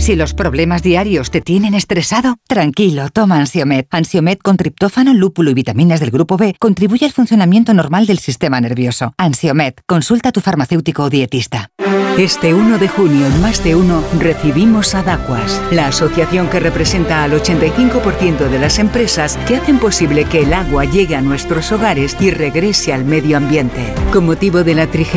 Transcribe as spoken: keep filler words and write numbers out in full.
Si los problemas diarios te tienen estresado, tranquilo, toma Ansiomed. Ansiomed con triptófano, lúpulo y vitaminas del grupo B contribuye al funcionamiento normal del sistema nervioso. Ansiomed, consulta a tu farmacéutico o dietista. Este uno de junio en Más de Uno recibimos a Dacuas, la asociación que representa al ochenta y cinco por ciento de las empresas que hacen posible que el agua llegue a nuestros hogares y regrese al medio ambiente. Con motivo de la trigésima